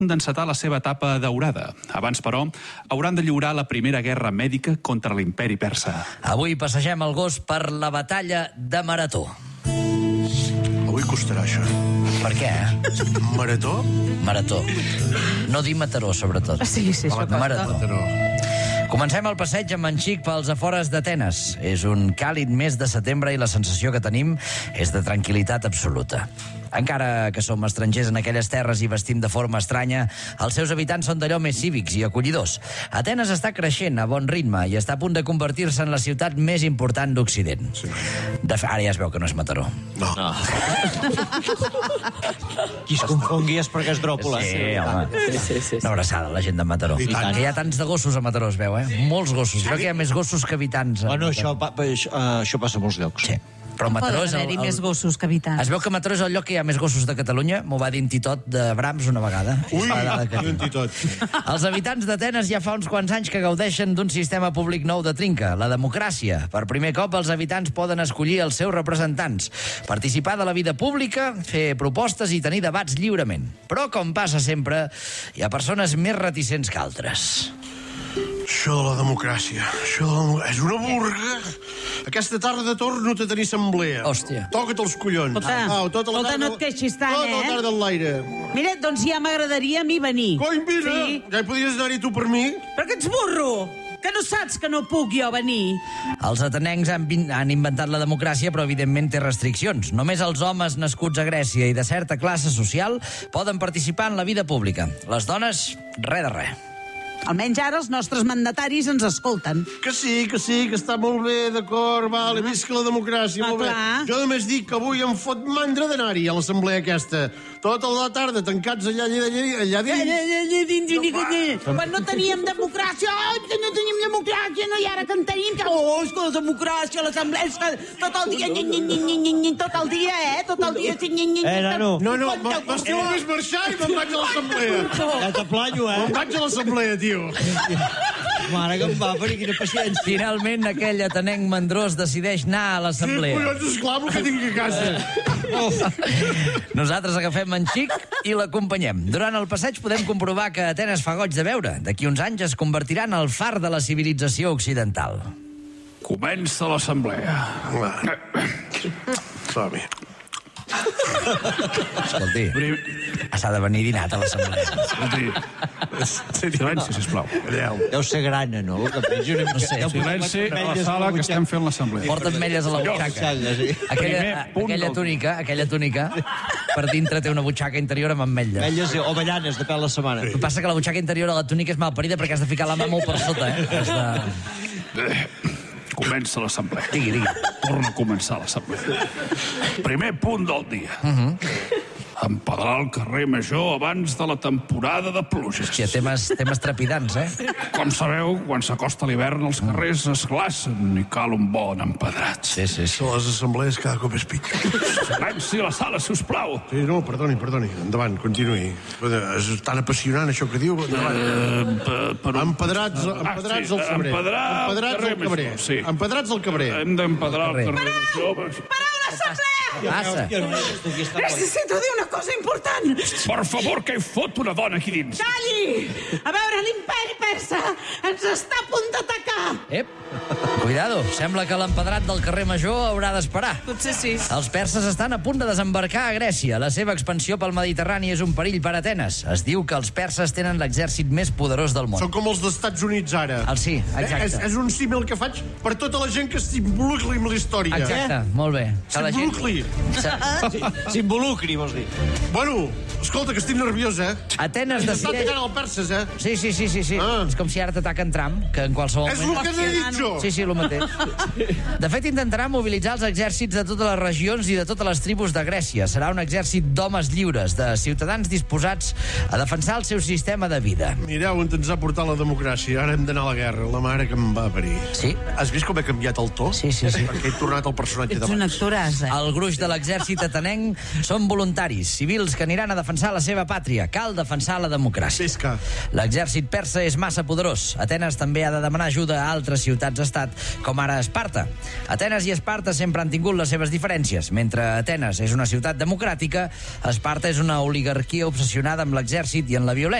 d'encetar la seva etapa daurada. Abans, però, hauran de lliurar la primera guerra mèdica contra l'imperi persa. Avui passegem el gos per la batalla de Marató. Avui costarà això. Per què, Marató? Marató. No dir Mataró, sobretot. Sí, això costa. Marató. Comencem el passeig amb en Xic pels afores d'Atenes. És un càlid mes de setembre i la sensació que tenim és de tranquil·litat absoluta. Encara que som estrangers en aquelles terres i vestim de forma estranya, els seus habitants són d'allò més cívics i acollidors. Atenes està creixent a bon ritme i està a punt de convertir-se en la ciutat més important d'Occident. Sí. Ara ja es veu que no és Mataró. No. Qui es confongui és perquè és dròpola. Sí, home. Sí. Una abraçada a la gent de Mataró. Que hi ha tants de gossos a Mataró, es veu, Molts gossos. Crec que hi ha més gossos que habitants. Bueno, això passa a molts llocs. Sí. Però Mataró és haver-hi més gossos que habitants. Es veu que Mataró és el lloc que hi ha més gossos de Catalunya. M'ho va dir en Titot de Brams una vegada. Ui, en Titot. Els habitants d'Atenes ja fa uns quants anys que gaudeixen d'un sistema públic nou de trinca, la democràcia. Per primer cop els habitants poden escollir els seus representants, participar de la vida pública, fer propostes i tenir debats lliurement. Però, com passa sempre, hi ha persones més reticents que altres. Això de la democràcia, és una burga. Aquesta tarda torno a tenir assemblea. Hòstia. Toca't els collons. Escolta, no et queixis tant, Tota la tarda en l'aire. Mira, doncs ja m'agradaria a mi venir. Cony, mira, Sí. ja hi podies anar-hi tu per mi? Però que ets burro! Que no saps que no puc jo venir? Els atenencs han inventat la democràcia, però evidentment té restriccions. Només els homes nascuts a Grècia i de certa classe social poden participar en la vida pública. Les dones, res de res. Almenys ara els nostres mandataris ens escolten. Que sí, que està molt bé, d'acord, vale, visca la democràcia, molt bé. Clar. Jo només dic que avui em fot mandra d'anar-hi a l'assemblea aquesta. Tota la tarda tancats allà dins. Quan no teníem democràcia, no, i ara que en tenim, que és que la democràcia, l'assemblea, tot el dia, tot el dia, nano. No, m'esteu a desmarxar i me'n vaig a l'assemblea. Ja t'aplanyo, Me'n vaig a l'assemblea, tio. Mare que em va parir, quina paciència. Finalment, aquell atenenc mandrós decideix anar a Sí, l'assemblea. collons, esclar, el que tinc a casa. Nosaltres agafem en Xic i l'acompanyem. Durant el passeig podem comprovar que Atenes fa goig de veure. D'aquí uns anys es convertirà en el far de la civilització occidental. Comença l'assemblea. Som-hi. Escolti, s'ha de venir dinat a l'assemblea. Silenci, sisplau. Deu ser grana, no? El que penjo una mica. No sé, Silenci a la sala que estem fent l'assemblea. Porten ametlles a la butxaca. Aquella túnica, per dintre té una butxaca interior amb ametlles. Ametlles o avellanes, depèn de la setmana. El que passa que la butxaca interior de la túnica és malparida perquè has de ficar la mà molt per sota, Comença l'assemblea. Digui. Torna a començar l'assemblea. Primer punt del dia. Empedrar el carrer Major abans de la temporada de pluges. Hòstia, temes trepidants, Com sabeu, quan s'acosta l'hivern els carrers es glacen i cal un bon empedrat. Sí. Les assemblees cada cop és pitjor. Silenci a la sala, sisplau. Sí, no, perdoni. Endavant, continuï. És tan apassionant això que diu. Empedrats al febrer. Empedrats al cabré. Hem d'empedrar el carrer Major. Pareu l'assemblea! Passa. Necessito dir una cosa important. Per favor, que hi fot una dona aquí dins. Calli! A veure, l'imperi persa ens està a punt d'atacar. Cuidado, sembla que l'empedrat del carrer Major haurà d'esperar. Potser sí. Els perses estan a punt de desembarcar a Grècia. La seva expansió pel Mediterrani és un perill per Atenes. Es diu que els perses tenen l'exèrcit més poderós del món. Són com els d'Estats Units ara. Sí, exacte. És un símil que faig per tota la gent que s'involucri amb la història. Exacte, molt bé. S'involucri, vols dir. Bueno, escolta, que estic nerviós, Atenes Està decideix... atacant el perses, Sí. És com si ara t'ataquen Trump, que en qualsevol És el que he dit jo. Sí, el mateix. De fet, intentarà mobilitzar els exèrcits de totes les regions i de totes les tribus de Grècia. Serà un exèrcit d'homes lliures, de ciutadans disposats a defensar el seu sistema de vida. Mireu on ens ha portat la democràcia. Ara hem d'anar a la guerra. La mare que em va parir. Sí. Has vist com he canviat el to? Sí. Perquè he tornat al personatge Ets d'abans. un actoràs, El gruix gruix de l'exèrcit atenenc són voluntaris, civils que aniran a defensar la seva pàtria. Cal defensar la democràcia. Pesca. L'exèrcit persa és massa poderós. Atenes també ha de demanar ajuda a altres ciutats-estat, com ara Esparta. Atenes i Esparta sempre han tingut les seves diferències. Mentre Atenes és una ciutat democràtica, Esparta és una oligarquia obsessionada amb l'exèrcit i en la violència.